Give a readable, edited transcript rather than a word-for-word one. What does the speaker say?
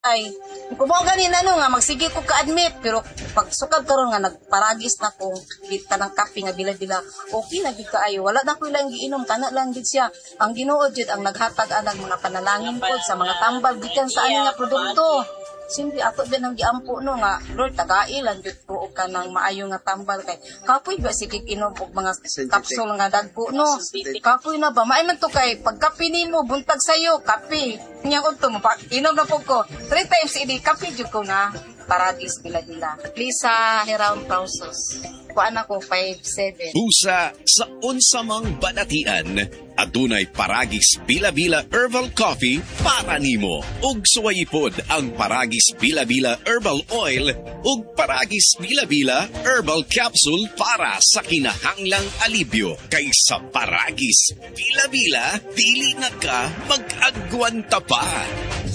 Ay, kung mo ganina nga magsige ko ka-admit pero pag sukad karon nga nagparagis na ko kita ng kape nga bila-bila okay na gid kaayo wala na ko ilang giinom kana lang gid siya ang Ginoo jud ang naghatag anang mga panalangin pod sa mga tambal gikan sa ani nga produkto. Simple ato din ang giampo no nga Lord tagailan jud ko og kanang maayo nga tambal kay kapoy ba sige inom og mga kapsul nga dagko no kapoy na ba maay man to kay pagkape nimo buntag sayo kape nya unto mo inom na pud ko 3 times idi kape jud ko na Paradis bila-bila. Lisa Heraun Pausos. Kuan ako 5'7". Busa sa unsamang banatian, adunay Paragis Bila-Bila Herbal Coffee para nimo. Ug suwayipod ang Paragis Bila-Bila Herbal Oil ug Paragis Bila-Bila Herbal Capsule para sa kinahanglang alibyo. Kaysa Paragis Bila-Bila, dili na ka mag-agwanta pa.